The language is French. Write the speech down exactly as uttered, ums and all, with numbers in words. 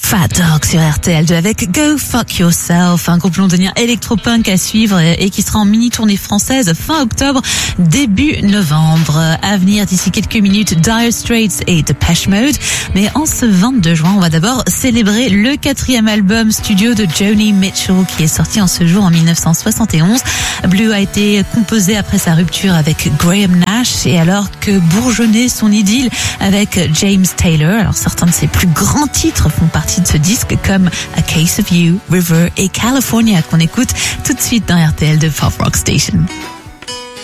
Fat Dog sur R T L deux avec Go Fuck Yourself, un groupe londonien électropunk à suivre et qui sera en mini-tournée française fin octobre, début novembre. À venir d'ici quelques minutes, Dire Straits et Depeche Mode. Mais en ce vingt-deux juin, on va d'abord célébrer le quatrième album studio de Joni Mitchell qui est sorti en ce jour en dix-neuf cent soixante et onze. Blue a été composé après sa rupture avec Graham Nash et alors que bourgeonnait son idylle avec James Taylor. Alors certains de ses plus grands titres font partie de ce disque comme A Case of You, River et California qu'on écoute tout de suite dans R T L deux Pop Rock Station.